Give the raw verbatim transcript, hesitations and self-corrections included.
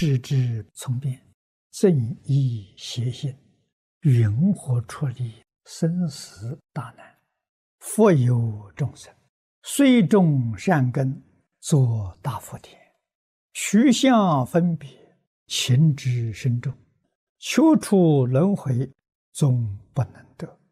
视之从变，正义邪性，云何处理生死大难？佛有众生，虽种善根，作大福田，取相分别，情之深重，求出轮回，终不能得。